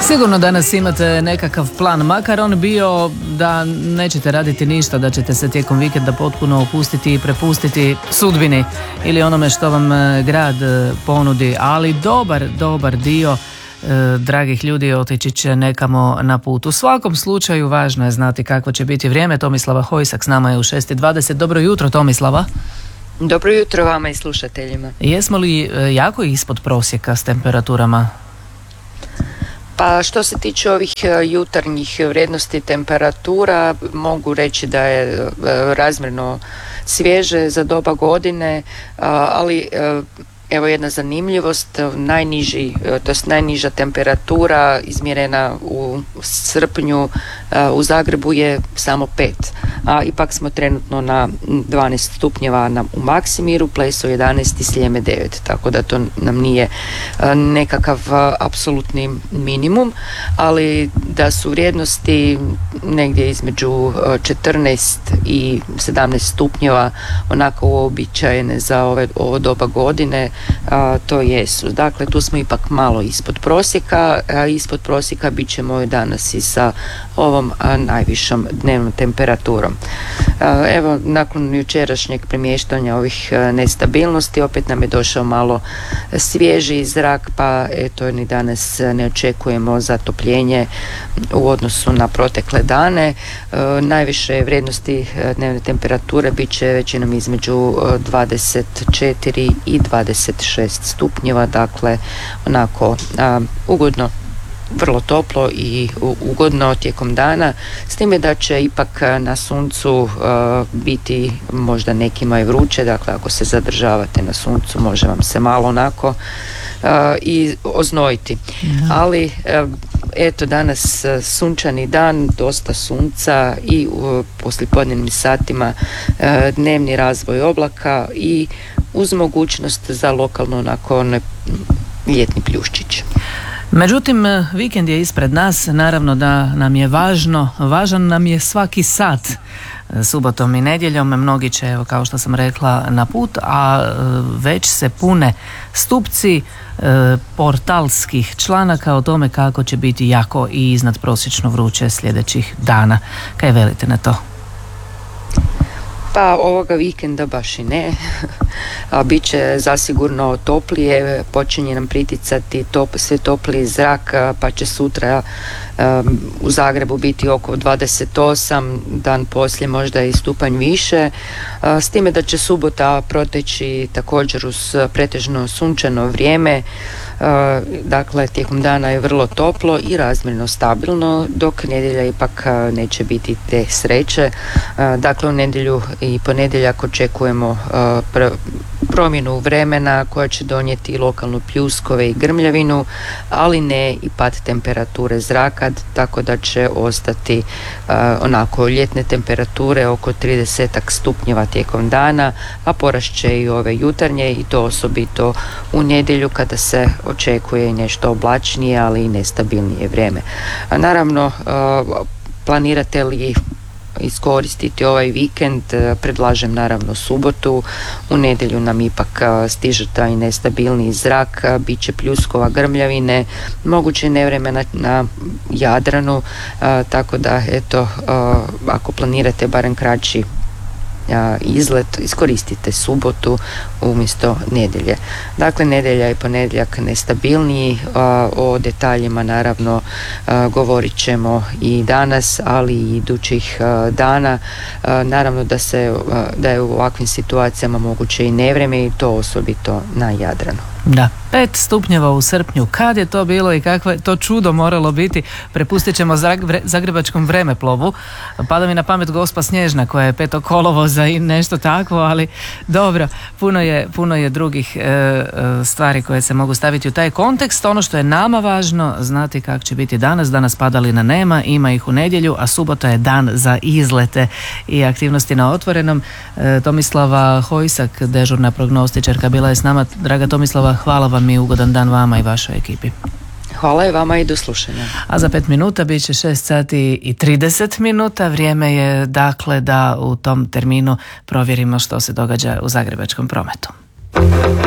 Sigurno danas imate nekakav plan, makar on bio da nećete raditi ništa, da ćete se tijekom vikenda potpuno opustiti i prepustiti sudbini ili onome što vam grad ponudi, ali dobar dio dragih ljudi otići će nekamo na put. U svakom slučaju važno je znati kakvo će biti vrijeme. Tomislava Hojsak s nama je u 6:20. Dobro jutro, Tomislava. Dobro jutro vama i slušateljima. Jesmo li jako ispod prosjeka s temperaturama? Pa što se tiče ovih jutarnjih vrijednosti temperatura, mogu reći da je razmjerno svježe za doba godine, ali evo jedna zanimljivost, najniža temperatura izmjerena u srpnju u Zagrebu je samo 5, a ipak smo trenutno na 12 stupnjeva u Maksimiru, Plesu 11 i Sljeme 9, tako da to nam nije nekakav apsolutni minimum, ali da su vrijednosti negdje između 14 i 17 stupnjeva onako uobičajene za ovo doba godine, to jesu. Dakle, tu smo ipak malo ispod prosjeka, a ispod prosjeka bit ćemo danas i sa ovom najvišom dnevnom temperaturom. Evo, nakon jučerašnjeg premještanja ovih nestabilnosti, opet nam je došao malo svježi zrak, pa eto, ni danas ne očekujemo zatopljenje u odnosu na protekle dane. Najviše vrijednosti dnevne temperature bit će većinom između 24 i 26 stupnjeva, dakle onako ugodno, vrlo toplo i ugodno tijekom dana, s time da će ipak na suncu biti možda nekima i vruće, dakle ako se zadržavate na suncu može vam se malo onako i oznojiti. Ali eto, danas sunčani dan, dosta sunca i u poslijepodnevnim satima dnevni razvoj oblaka i uz mogućnost za lokalno onako ljetni pljuščić. Međutim, vikend je ispred nas, naravno da nam je važan nam je svaki sat. Subotom i nedjeljom mnogi će, evo, kao što sam rekla, na put, a već se pune stupci portalskih članaka o tome kako će biti jako i iznadprosječno vruće sljedećih dana. Kaj velite na to? Pa ovoga vikenda baš i ne, a bit će zasigurno toplije, počinje nam priticati sve topliji zrak, pa će sutra u Zagrebu biti oko 28, dan poslije možda i stupanj više, s time da će subota proteći također uz pretežno sunčano vrijeme. Dakle, tijekom dana je vrlo toplo i razmjerno stabilno, dok nedjelja ipak neće biti te sreće. Dakle, u nedjelju i ponedjeljak očekujemo promjenu vremena koja će donijeti lokalnu pljuskove i grmljavinu, ali ne i pad temperature zraka, tako da će ostati onako ljetne temperature oko 30 stupnjeva tijekom dana, a porast će i ove jutarnje, i to osobito u nedjelju kada se očekuje nešto oblačnije, ali i nestabilnije vrijeme. A naravno, planirate li iskoristiti ovaj vikend, predlažem naravno subotu. U nedjelju nam ipak stiže taj nestabilni zrak, bit će pljuskova, grmljavine, moguće nevremena na Jadranu, tako da eto, ako planirate barem kraći izlet, iskoristite subotu umjesto nedjelje. Dakle, nedjelja i ponedjeljak nestabilniji, o detaljima naravno govorit ćemo i danas, ali i idućih dana. Naravno da je u ovakvim situacijama moguće i nevrijeme, i to osobito na Jadranu. Da, 5 stupnjeva u srpnju. Kad je to bilo i kakvo je to čudo moralo biti? Prepustit ćemo zagrebačkom vremeplovu. Pada mi na pamet Gospa Snježna koja je 5. kolovoza i nešto takvo, ali dobro, puno je drugih stvari koje se mogu staviti u taj kontekst. Ono što je nama važno znati kako će biti danas. Danas padalina nema, ima ih u nedjelju, a subota je dan za izlete i aktivnosti na otvorenom. Tomislava Hojsak, dežurna prognostičarka, bila je s nama. Draga Tomislava, hvala vam i ugodan dan vama i vašoj ekipi. Hvala i vama i do slušanja. A za 5 minuta bit će 6 sati i 30 minuta. Vrijeme je dakle da u tom terminu provjerimo što se događa u zagrebačkom prometu.